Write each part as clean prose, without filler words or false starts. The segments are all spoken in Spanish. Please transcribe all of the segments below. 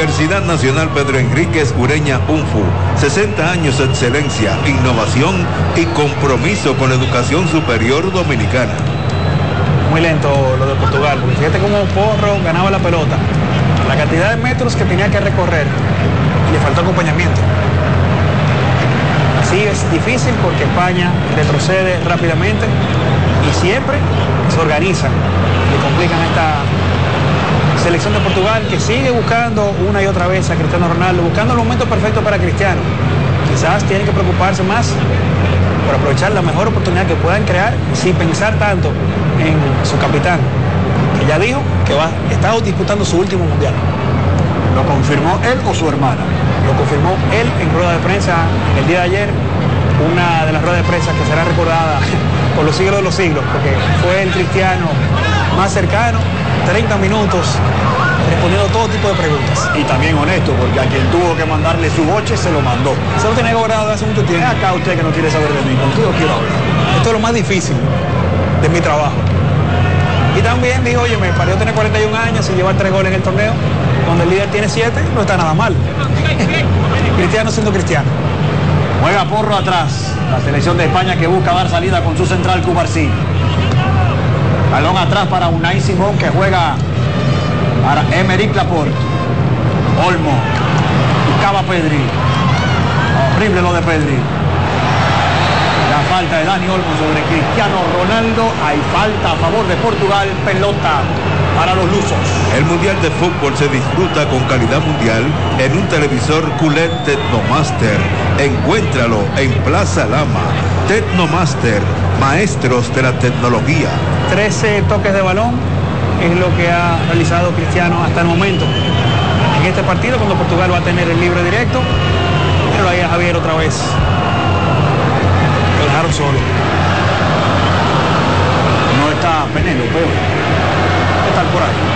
Universidad Nacional Pedro Enríquez Ureña UNFU, 60 años de excelencia, innovación y compromiso con la educación superior dominicana. Muy lento lo de Portugal, porque fíjate cómo Porro ganaba la pelota, la cantidad de metros que tenía que recorrer, y le faltó acompañamiento. Así es difícil porque España retrocede rápidamente y siempre se organizan y complican esta selección de Portugal, que sigue buscando una y otra vez a Cristiano Ronaldo, buscando el momento perfecto para Cristiano. Quizás tienen que preocuparse más por aprovechar la mejor oportunidad que puedan crear sin pensar tanto en su capitán, que ya dijo que está disputando su último mundial. ¿Lo confirmó él o su hermana? Lo confirmó él en rueda de prensa el día de ayer, una de las ruedas de prensa que será recordada por los siglos de los siglos, porque fue el Cristiano más cercano, 30 minutos respondiendo todo tipo de preguntas. Y también honesto, porque a quien tuvo que mandarle su boche se lo mandó. Eso lo tenía cobrado hace mucho tiempo. Acá usted que no quiere saber de mí, contigo quiero hablar. Esto es lo más difícil de mi trabajo. Y también dijo, oye, para yo tener 41 años y llevar 3 goles en el torneo, cuando el líder tiene 7, no está nada mal. Cristiano siendo Cristiano. Juega Porro atrás, la selección de España que busca dar salida con su central Cubarsí. Balón atrás para Unai Simón, que juega para Emerick Laporte. Olmo, buscaba Pedri. Horrible lo de Pedri. La falta de Dani Olmo sobre Cristiano Ronaldo. Hay falta a favor de Portugal. Pelota para los lusos. El Mundial de Fútbol se disfruta con calidad mundial en un televisor QLED Tecnomaster. Encuéntralo en Plaza Lama. Tecnomaster, maestros de la tecnología. 13 toques de balón es lo que ha realizado Cristiano hasta el momento en este partido, cuando Portugal va a tener el libre directo. Pero ahí a Javier otra vez. Lo dejaron solo. No está Penélope. Están por ahí.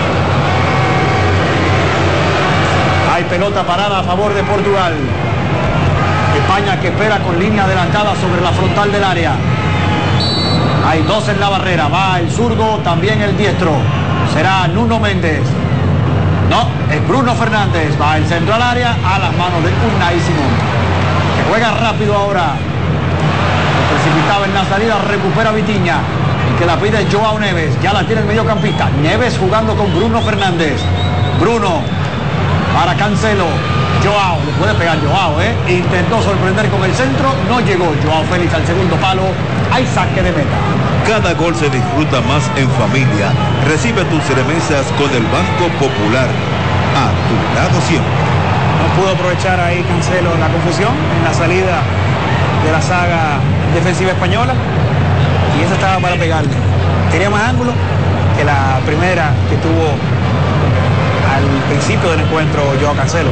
Hay pelota parada a favor de Portugal. España que espera con línea adelantada sobre la frontal del área. Hay 2 en la barrera. Va el zurdo, también el diestro. Será Nuno Méndez. No, es Bruno Fernández. Va el centro al área a las manos de Unai Simón, que juega rápido ahora. Precipitaba en la salida, recupera Vitinha. Y que la pide Joao Neves. Ya la tiene el mediocampista. Neves jugando con Bruno Fernández. Bruno para Cancelo. Joao, le puede pegar Joao, intentó sorprender con el centro, no llegó Joao Félix al segundo palo. Hay saque de meta. Cada gol se disfruta más en familia. Recibe tus remesas con el Banco Popular. A tu lado siempre. No pudo aprovechar ahí Cancelo la confusión en la salida de la saga defensiva española. Y esa estaba para pegarle. Tenía más ángulo que la primera que tuvo al principio del encuentro Joao Cancelo.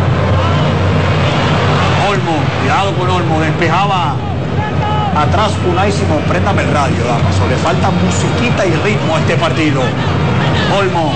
Olmo, cuidado con Olmo, despejaba atrás Unai Simón. Préndame el radio, Damaso, le falta musiquita y ritmo a este partido. Olmo,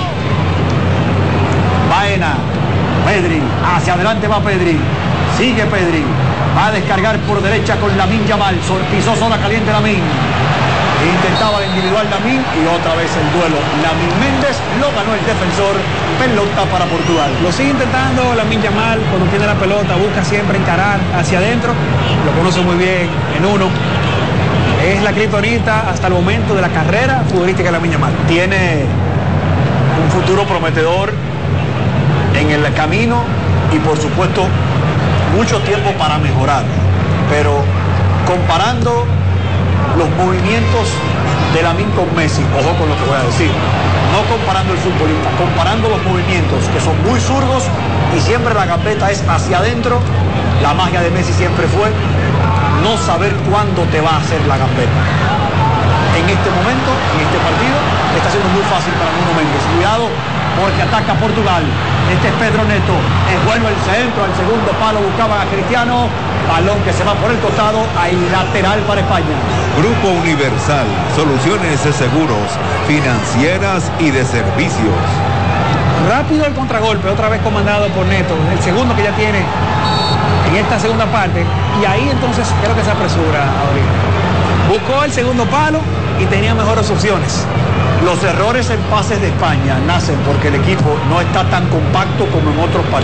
Baena, Pedri, hacia adelante va Pedri, sigue Pedri, va a descargar por derecha con Lamine Yamal, pisó zona caliente Lamine. Intentaba el individual Lamine y otra vez el duelo. Lamine Méndez lo ganó el defensor. Pelota para Portugal. Lo sigue intentando Lamine Yamal cuando tiene la pelota, busca siempre encarar hacia adentro. Lo conoce muy bien en uno. Es la kriptonita hasta el momento de la carrera futbolística de Lamine Yamal. Tiene un futuro prometedor en el camino y por supuesto mucho tiempo para mejorar. Pero comparando los movimientos de Lamine con Messi, ojo con lo que voy a decir, no comparando el futbolista, comparando los movimientos que son muy zurdos y siempre la gambeta es hacia adentro. La magia de Messi siempre fue no saber cuándo te va a hacer la gambeta. En este momento, en este partido, está siendo muy fácil para Nuno Méndez. Cuidado porque ataca Portugal. Este es Pedro Neto, envuelve el centro, al segundo palo buscaban a Cristiano, balón que se va por el costado, hay lateral para España. Grupo Universal, soluciones de seguros, financieras y de servicios. Rápido el contragolpe, otra vez comandado por Neto, el segundo que ya tiene en esta segunda parte, y ahí entonces creo que se apresura ahorita. Buscó el segundo palo y tenía mejores opciones. Los errores en pases de España nacen porque el equipo no está tan compacto como en otros partidos.